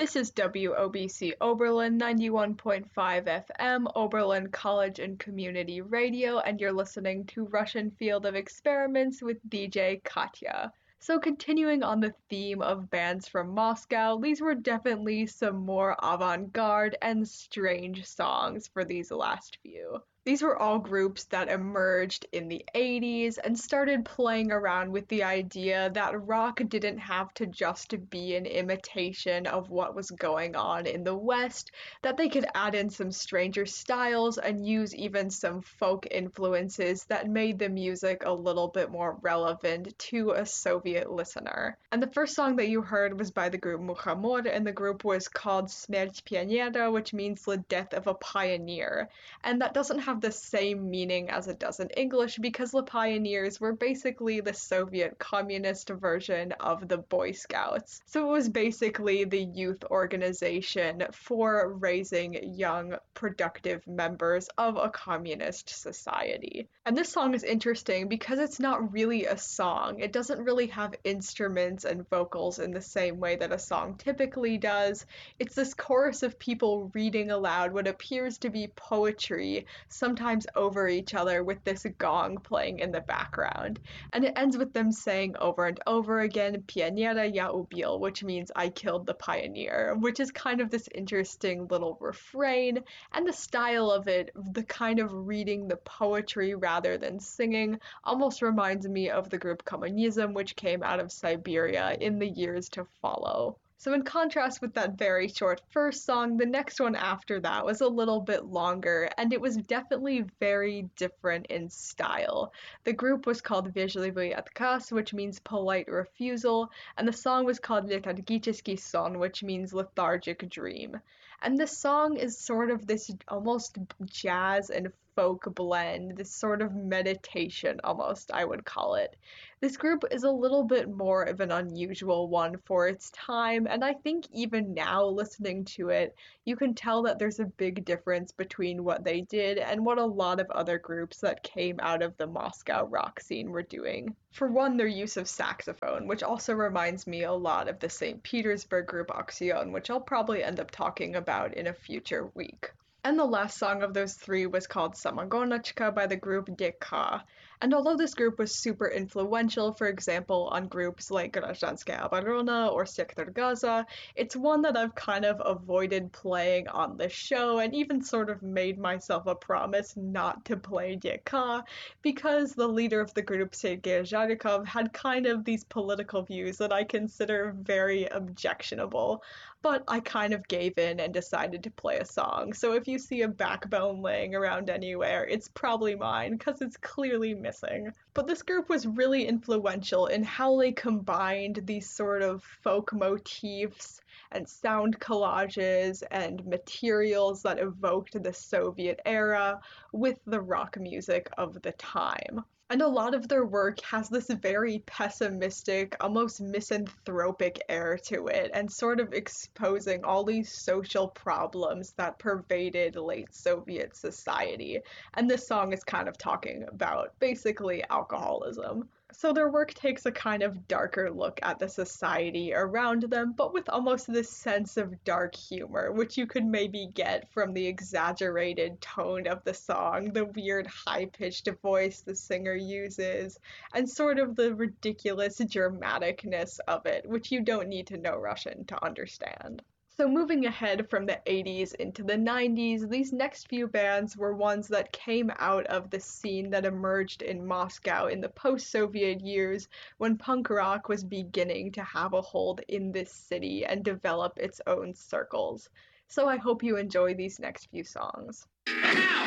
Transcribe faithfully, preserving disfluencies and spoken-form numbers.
This is W O B C Oberlin ninety-one point five F M, Oberlin College and Community Radio, and you're listening to Russian Field of Experiments with D J Katya. So continuing on the theme of bands from Moscow, these were definitely some more avant-garde and strange songs for these last few. These were all groups that emerged in the eighties and started playing around with the idea that rock didn't have to just be an imitation of what was going on in the West, that they could add in some stranger styles and use even some folk influences that made the music a little bit more relevant to a Soviet listener. And the first song that you heard was by the group Mukhamor, and the group was called Smert Pionera, which means the death of a pioneer. And that doesn't have the same meaning as it does in English because the pioneers were basically the Soviet communist version of the Boy Scouts. So it was basically the youth organization for raising young, productive members of a communist society. And this song is interesting because it's not really a song. It doesn't really have instruments and vocals in the same way that a song typically does. It's this chorus of people reading aloud what appears to be poetry, sometimes over each other with this gong playing in the background. And it ends with them saying over and over again, Pionera ya ubil, which means I killed the pioneer, which is kind of this interesting little refrain. And the style of it, the kind of reading the poetry rather than singing, almost reminds me of the group Kommunism, which came out of Siberia in the years to follow. So in contrast with that very short first song, the next one after that was a little bit longer, and it was definitely very different in style. The group was called Vezhlivый Отказ, which means polite refusal, and the song was called Letargichesky Son, which means lethargic dream. And this song is sort of this almost jazz and folk blend, this sort of meditation almost, I would call it. This group is a little bit more of an unusual one for its time, and I think even now listening to it, you can tell that there's a big difference between what they did and what a lot of other groups that came out of the Moscow rock scene were doing. For one, their use of saxophone, which also reminds me a lot of the Saint Petersburg group Aksyon, which I'll probably end up talking about in a future week. And the last song of those three was called Samogonachka by the group D K. And although this group was super influential, for example, on groups like Grazhanskaya Oborona or Sektor Gaza, it's one that I've kind of avoided playing on this show and even sort of made myself a promise not to play D K because the leader of the group, Sergei Zharikov, had kind of these political views that I consider very objectionable. But I kind of gave in and decided to play a song. So if you see a backbone laying around anywhere, it's probably mine because it's clearly missing. But this group was really influential in how they combined these sort of folk motifs and sound collages and materials that evoked the Soviet era with the rock music of the time. And a lot of their work has this very pessimistic, almost misanthropic air to it, and sort of exposing all these social problems that pervaded late Soviet society. And this song is kind of talking about basically alcoholism. So their work takes a kind of darker look at the society around them, but with almost this sense of dark humor, which you could maybe get from the exaggerated tone of the song, the weird high-pitched voice the singer uses, and sort of the ridiculous dramaticness of it, which you don't need to know Russian to understand. So moving ahead from the eighties into the nineties, these next few bands were ones that came out of the scene that emerged in Moscow in the post-Soviet years when punk rock was beginning to have a hold in this city and develop its own circles. So I hope you enjoy these next few songs.